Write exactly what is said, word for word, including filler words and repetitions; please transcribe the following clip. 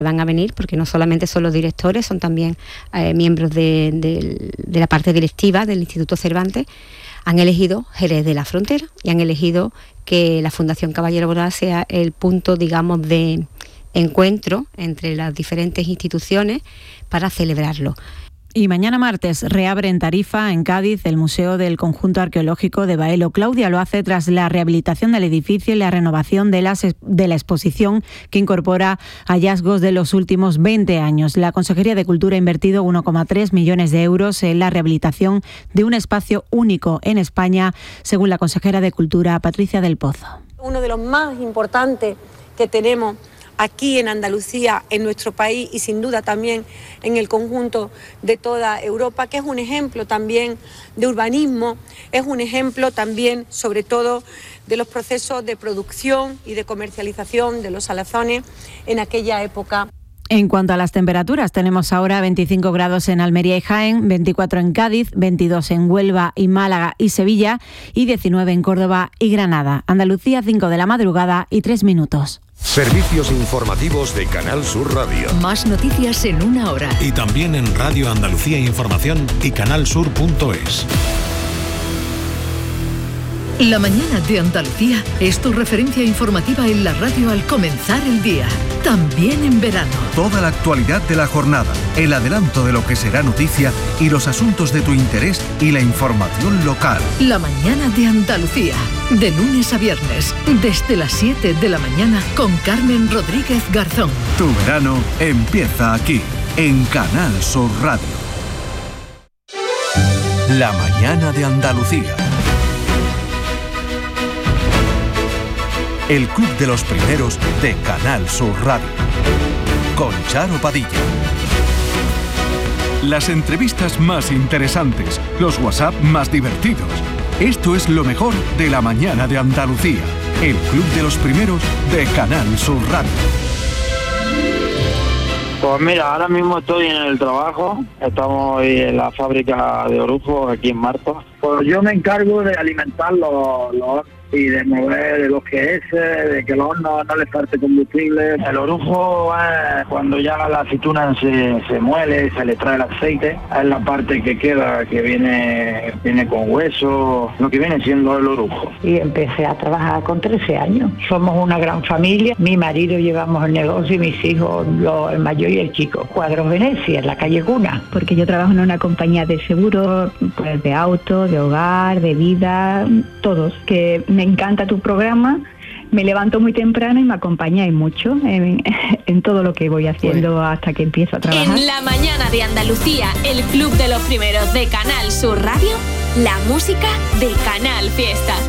Van a venir porque no solamente son los directores, son también eh, miembros de, de, de la parte directiva del Instituto Cervantes. Han elegido Jerez de la Frontera y han elegido que la Fundación Caballero Bonal sea el punto, digamos, de encuentro entre las diferentes instituciones para celebrarlo. Y mañana martes reabre en Tarifa, en Cádiz, el Museo del Conjunto Arqueológico de Baelo. Claudia lo hace tras la rehabilitación del edificio y la renovación de, las, de la exposición que incorpora hallazgos de los últimos veinte años. La Consejería de Cultura ha invertido uno coma tres millones de euros en la rehabilitación de un espacio único en España, según la consejera de Cultura, Patricia del Pozo. Uno de los más importantes que tenemos aquí en Andalucía, en nuestro país y sin duda también en el conjunto de toda Europa, que es un ejemplo también de urbanismo, es un ejemplo también, sobre todo, de los procesos de producción y de comercialización de los salazones en aquella época. En cuanto a las temperaturas, tenemos ahora veinticinco grados en Almería y Jaén, veinticuatro en Cádiz, veintidós en Huelva y Málaga y Sevilla y diecinueve en Córdoba y Granada. Andalucía, cinco de la madrugada y tres minutos. Servicios informativos de Canal Sur Radio. Más noticias en una hora. Y también en Radio Andalucía Información y canalsur punto es. La mañana de Andalucía es tu referencia informativa en la radio al comenzar el día, también en verano. Toda la actualidad de la jornada, el adelanto de lo que será noticia y los asuntos de tu interés y la información local. La mañana de Andalucía, de lunes a viernes, desde las siete de la mañana con Carmen Rodríguez Garzón. Tu verano empieza aquí, en Canal Sur Radio. La mañana de Andalucía. El Club de los Primeros de Canal Sur Radio. Con Charo Padilla. Las entrevistas más interesantes, los WhatsApp más divertidos. Esto es lo mejor de la mañana de Andalucía. El Club de los Primeros de Canal Sur Radio. Pues mira, ahora mismo estoy en el trabajo. Estamos hoy en la fábrica de Orujo, aquí en Martos. Pues yo me encargo de alimentar los... los y de mover los que es, de que los hornos no les falte combustible. El orujo es cuando ya la aceituna se, se muele, se le trae el aceite, es la parte que queda, que viene, viene con hueso, lo que viene siendo el orujo. Y empecé a trabajar con trece años. Somos una gran familia, mi marido llevamos el negocio y mis hijos, los, el mayor y el chico. Cuadros Venecia, en la calle Cuna. Porque yo trabajo en una compañía de seguros, pues de auto, de hogar, de vida, todos, que me encanta tu programa, me levanto muy temprano y me acompañáis mucho en, en todo lo que voy haciendo bueno. hasta que empiezo a trabajar. En la mañana de Andalucía, el Club de los Primeros de Canal Sur Radio, la música de Canal Fiesta.